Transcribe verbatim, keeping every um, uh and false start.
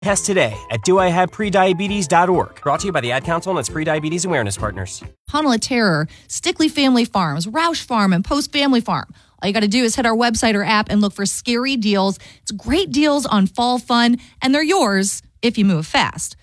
Test today at do I have prediabetes dot org. Brought to you by the Ad Council and its pre-diabetes awareness partners. Tunnel of Terror, Stickley Family Farms, Roush Farm, and Post Family Farm. All you got to do is hit our website or app and look for Scary Deals. It's great deals on fall fun, and they're yours if you move fast.